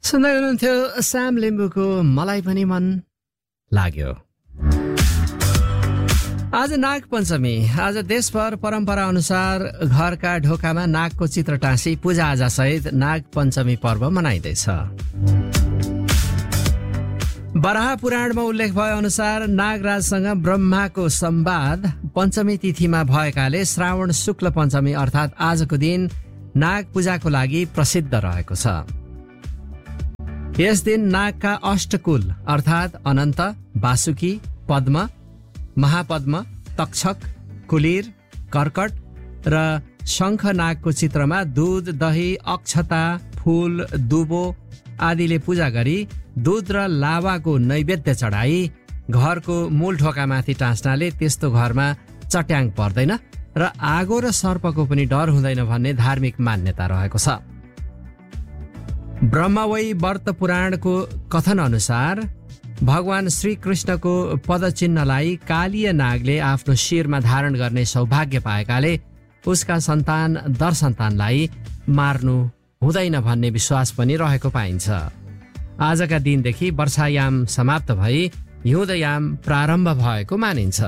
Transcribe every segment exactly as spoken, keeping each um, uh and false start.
सुन्दै हुनुहुन्थ्यो श्याम लिम्बूको मलाई पनि मन लाग्यो। आज नाग पञ्चमी। आज देशभर परम्परा अनुसार घरका ढोकामा नागको चित्र टाँसी पूजाआजा सहित नाग पञ्चमी पर्व मनाइँदैछ। वराह पुराणमा उल्लेख भए अनुसार नागराजसँग ब्रह्माको संवाद पञ्चमी तिथिमा भएकाले श्रावण शुक्ल पञ्चमी अर्थात् आजको दिन नाग पूजाको लागि प्रसिद्ध रहेको छ। यस दिन नागका अष्टकुल अर्थात् अनन्त, वासुकी, पद्म, महापद्म, तक्षक, कुलिर, कर्कट र शङ्ख नागको चित्रमा दूध, दही, अक्षता, फूल, दुबो आदिले पूजा गरी दूध र लावाको नैवेद्य चढाई घरको मूल ढोकामाथि टाँस्नाले त्यस्तो घरमा चट्याङ पर्दैन र आगो र सर्पको पनि डर हुँदैन भन्ने धार्मिक मान्यता रहेको छ। ब्रह्मवै वर्त पुराणको कथन अनुसार भगवान श्रीकृष्णको पदचिन्हलाई कालीय नागले आफ्नो शिरमा धारण गर्ने सौभाग्य पाएकाले उसका सन्तान दर सन्तानलाई मार्नु हुँदैन भन्ने विश्वास पनि रहेको पाइन्छ। आजका दिनदेखि वर्षायाम समाप्त भई हिउँदयाम प्रारम्भ भएको मानिन्छ।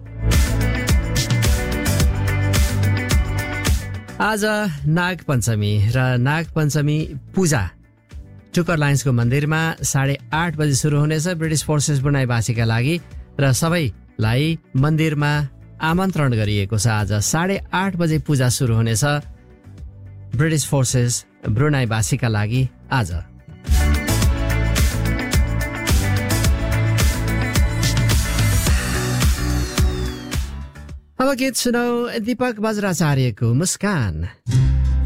आज नाग पञ्चमी र नाग पञ्चमी पूजा टुकर लाइन्सको मन्दिरमा साढे आठ बजे सुरु हुनेछ। ब्रिटिस फोर्सेस ब्रुनाईवासीका लागि र सबैलाई मन्दिरमा आमन्त्रण गरिएको छ। आज साढे आठ बजे पूजा सुरु हुनेछ ब्रिटिस फोर्सेस ब्रुनाईवासीका लागि आज। अब गीत सुनौ दीपक बज्राचार्यको मुस्कान।